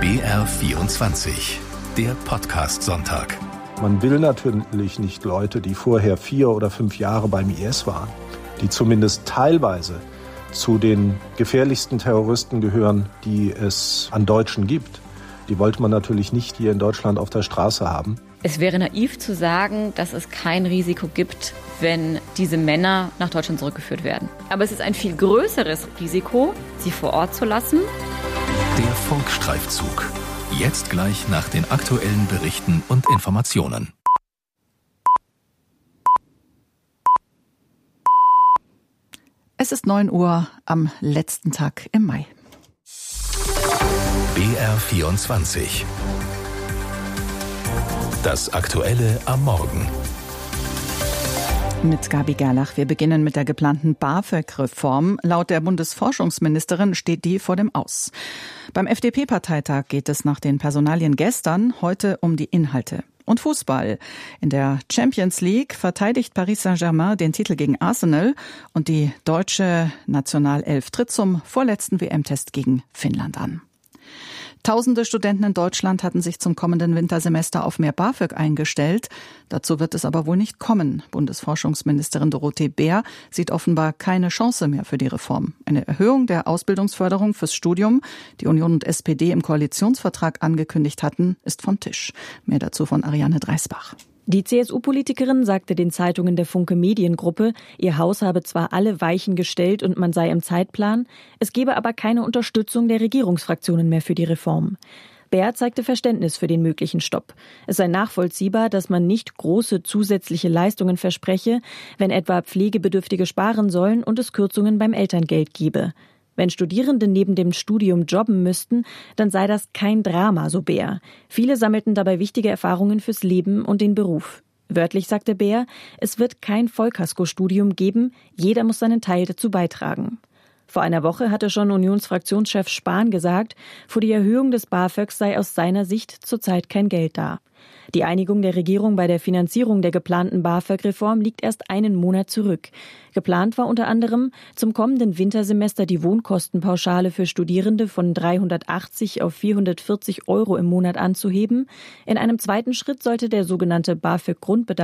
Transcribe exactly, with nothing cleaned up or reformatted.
B R vierundzwanzig, der Podcast-Sonntag. Man will natürlich nicht Leute, die vorher vier oder fünf Jahre beim I S waren, die zumindest teilweise zu den gefährlichsten Terroristen gehören, die es an Deutschen gibt. Die wollte man natürlich nicht hier in Deutschland auf der Straße haben. Es wäre naiv zu sagen, dass es kein Risiko gibt, wenn diese Männer nach Deutschland zurückgeführt werden. Aber es ist ein viel größeres Risiko, sie vor Ort zu lassen. Der Funkstreifzug. Jetzt gleich nach den aktuellen Berichten und Informationen. Es ist neun Uhr am letzten Tag im Mai. B R vierundzwanzig. Das Aktuelle am Morgen. Mit Gabi Gerlach. Wir beginnen mit der geplanten BAföG-Reform. Laut der Bundesforschungsministerin steht die vor dem Aus. Beim F D P-Parteitag geht es nach den Personalien gestern heute um die Inhalte. Und Fußball. In der Champions League verteidigt Paris Saint-Germain den Titel gegen Arsenal und die deutsche Nationalelf tritt zum vorletzten W M-Test gegen Finnland an. Tausende Studenten in Deutschland hatten sich zum kommenden Wintersemester auf mehr BAföG eingestellt. Dazu wird es aber wohl nicht kommen. Bundesforschungsministerin Dorothee Bär sieht offenbar keine Chance mehr für die Reform. Eine Erhöhung der Ausbildungsförderung fürs Studium, die Union und S P D im Koalitionsvertrag angekündigt hatten, ist vom Tisch. Mehr dazu von Ariane Dreisbach. Die C S U-Politikerin sagte den Zeitungen der Funke Mediengruppe, ihr Haus habe zwar alle Weichen gestellt und man sei im Zeitplan, es gebe aber keine Unterstützung der Regierungsfraktionen mehr für die Reform. Bär zeigte Verständnis für den möglichen Stopp. Es sei nachvollziehbar, dass man nicht große zusätzliche Leistungen verspreche, wenn etwa Pflegebedürftige sparen sollen und es Kürzungen beim Elterngeld gebe. Wenn Studierende neben dem Studium jobben müssten, dann sei das kein Drama, so Bär. Viele sammelten dabei wichtige Erfahrungen fürs Leben und den Beruf. Wörtlich sagte Bär, es wird kein Vollkaskostudium geben, jeder muss seinen Teil dazu beitragen. Vor einer Woche hatte schon Unionsfraktionschef Spahn gesagt, für die Erhöhung des BAföGs sei aus seiner Sicht zurzeit kein Geld da. Die Einigung der Regierung bei der Finanzierung der geplanten BAföG-Reform liegt erst einen Monat zurück. Geplant war unter anderem, zum kommenden Wintersemester die Wohnkostenpauschale für Studierende von dreihundertachtzig auf vierhundertvierzig Euro im Monat anzuheben. In einem zweiten Schritt sollte der sogenannte BAföG-Grundbedarf